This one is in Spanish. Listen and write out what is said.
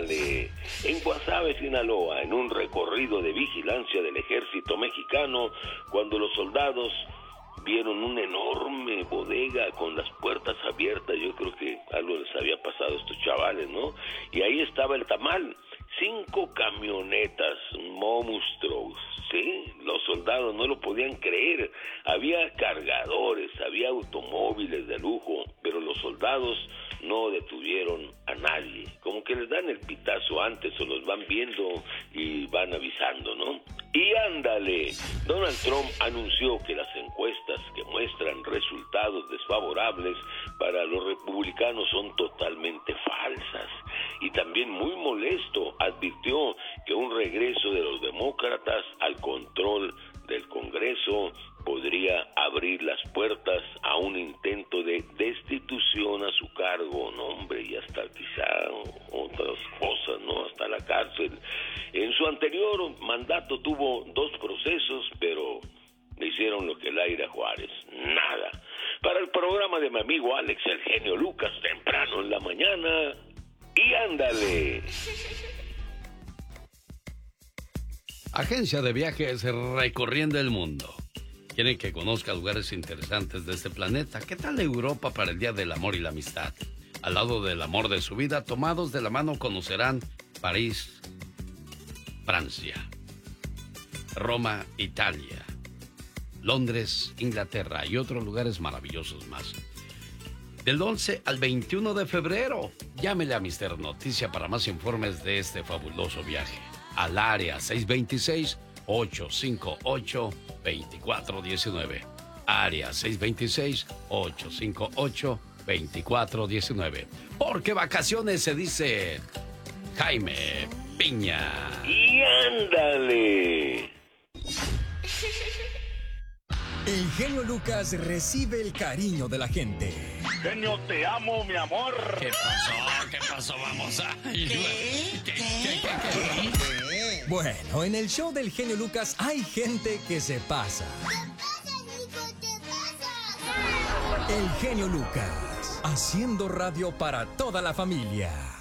ándale. En Guasave, Sinaloa, en un recorrido de vigilancia del ejército mexicano, cuando los soldados vieron una enorme bodega con las puertas abiertas, yo creo que algo les había pasado a estos chavales, ¿no? Y ahí estaba el tamal, 5 camionetas, monstruos, ¿sí? Los soldados no lo podían creer, había cargadores, había automóviles de lujo, pero los soldados no detuvieron a nadie, como que les dan el pitazo antes o los van viendo y van avisando, ¿no? Y ándale, Donald Trump anunció que las encuestas que muestran resultados desfavorables para los republicanos son totalmente falsas. Y también muy molesto, advirtió que un regreso de los demócratas al control del Congreso podría abrir las puertas a un intento de destitución a su cargo, no hombre, y hasta quizá otras cosas, ¿no? Hasta la cárcel. En su anterior mandato tuvo 2 procesos, pero le hicieron lo que Laira Juárez, nada. Para el programa de mi amigo Alex, el genio Lucas, temprano en la mañana, y ándale. Agencia de viajes recorriendo el mundo. Quieren que conozca lugares interesantes de este planeta. ¿Qué tal Europa para el Día del Amor y la Amistad? Al lado del amor de su vida, tomados de la mano, conocerán París, Francia, Roma, Italia, Londres, Inglaterra y otros lugares maravillosos más. Del 11 al 21 de febrero, llámele a Mister Noticia para más informes de este fabuloso viaje. Al área 626-858-2419. Área 626-858-2419. Porque vacaciones se dice Jaime Piña. Y ándale. El genio Lucas recibe el cariño de la gente. Genio, te amo, mi amor. ¿Qué pasó? ¿Qué pasó? Vamos a... ¿Qué? Bueno, en el show del genio Lucas hay gente que se pasa. ¿Qué pasa, Nico? ¿Qué pasa? El genio Lucas, haciendo radio para toda la familia.